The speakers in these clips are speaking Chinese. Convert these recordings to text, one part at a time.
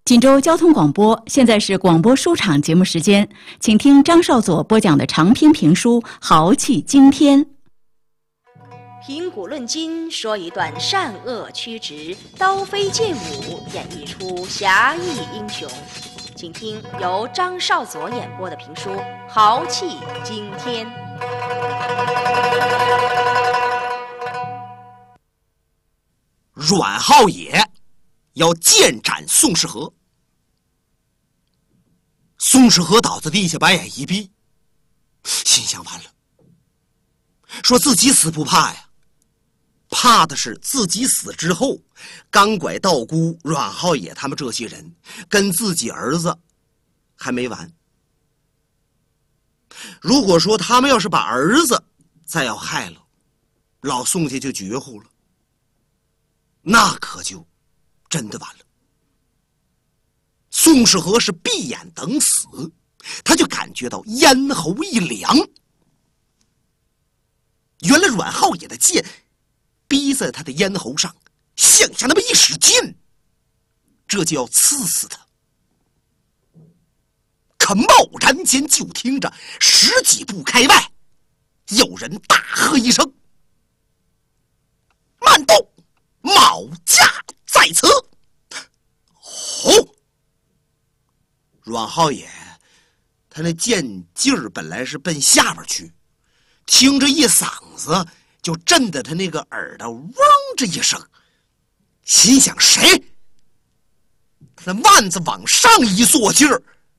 锦州交通广播，现在是广播书场节目时间，请听张少佐播讲的长篇评书《豪气惊天》。 评古论今，说一段善恶曲直、刀飞剑舞，演绎出侠义英雄。请听由张少佐演播的评书《豪气惊天》。 阮浩野要剑斩宋世和。宋世和倒在地下，白眼一闭，心想完了，说自己死不怕呀，怕的是自己死之后，钢拐道姑阮浩野他们这些人跟自己儿子还没完。如果说他们要是把儿子再要害了，老宋家就绝户了，那可就真的完了。宋世和是闭眼等死，他就感觉到咽喉一凉。原来阮浩野的剑逼在他的咽喉上，向下那么一使劲，这就要刺死他。可贸然间就听着10几步开外，有人大喝一声：“慢动，卯驾在此！”吼！阮浩野他那剑劲儿本来是奔下边去，听着一嗓子就震得他那个耳朵嗡这一声，心想谁？他那腕子往上一坐劲儿，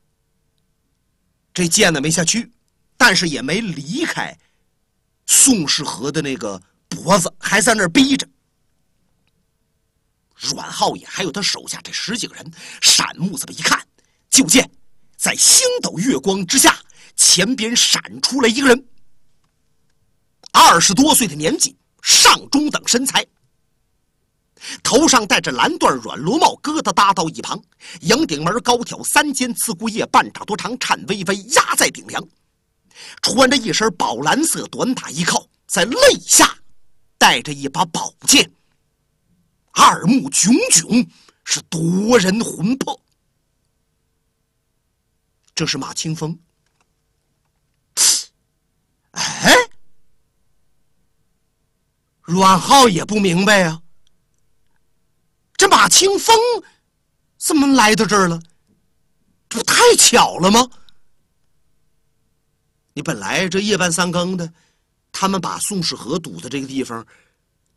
这剑呢没下去，但是也没离开宋世和的那个脖子，还在那儿逼着。阮浩野还有他手下这10几个人闪目这么一看，就见在星斗月光之下，前边闪出来一个人，20多岁的年纪，上中等身材，头上戴着蓝缎软罗帽，疙瘩搭到一旁，迎顶门高挑3尖刺骨叶，半掌多长，颤巍巍压在顶梁，穿着一身宝蓝色短打衣靠，在肋下带着一把宝剑，二目炯炯，是夺人魂魄。这是马清风。哎，阮浩也不明白啊，这马清风怎么来到这儿了？不太巧了吗？你本来这夜半3更的，他们把宋世和堵在这个地方，